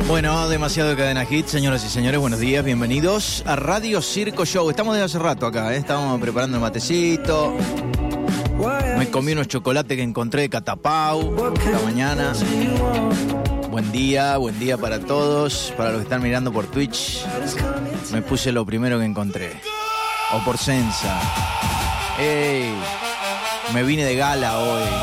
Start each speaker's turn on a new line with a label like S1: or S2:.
S1: Bueno, demasiado de Cadena Hit, señoras y señores, buenos días, bienvenidos a Radio Circo Show. Estamos desde hace rato acá, estamos preparando el matecito. Me comí unos chocolates que encontré de Catapau esta mañana. Buen día para todos, para los que están mirando por Twitch. Me puse lo primero que encontré. O por Sensa. ¡Ey! Me vine de gala hoy.